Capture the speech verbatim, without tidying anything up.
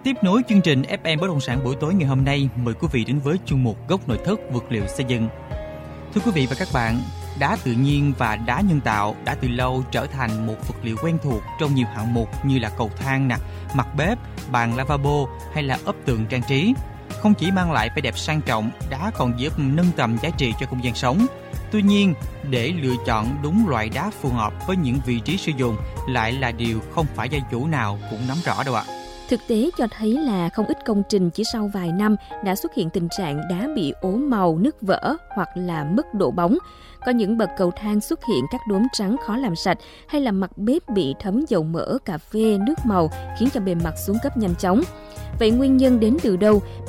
Tiếp nối chương trình ép em Bất động sản buổi tối ngày hôm nay, mời quý vị đến với chuyên mục Góc nội thất vật liệu xây dựng. Thưa quý vị và các bạn, đá tự nhiên và đá nhân tạo đã từ lâu trở thành một vật liệu quen thuộc trong nhiều hạng mục như là cầu thang nè, mặt bếp, bàn lavabo hay là ốp tường trang trí. Không chỉ mang lại vẻ đẹp sang trọng, đá còn giúp nâng tầm giá trị cho không gian sống. Tuy nhiên, để lựa chọn đúng loại đá phù hợp với những vị trí sử dụng lại là điều không phải gia chủ nào cũng nắm rõ đâu ạ. Thực tế cho thấy là không ít công trình chỉ sau vài năm đã xuất hiện tình trạng đá bị ố màu, nứt vỡ hoặc là mất độ bóng. Có những bậc cầu thang xuất hiện các đốm trắng khó làm sạch hay là mặt bếp bị thấm dầu mỡ, cà phê, nước màu khiến cho bề mặt xuống cấp nhanh chóng. Vậy nguyên nhân đến từ đâu?